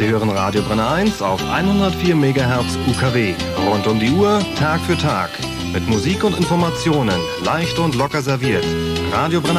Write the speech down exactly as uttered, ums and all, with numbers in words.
Sie hören Radio Brenner eins auf hundertvier Megahertz U K W. Rund um die Uhr, Tag für Tag. Mit Musik und Informationen, leicht und locker serviert. Radio Brenner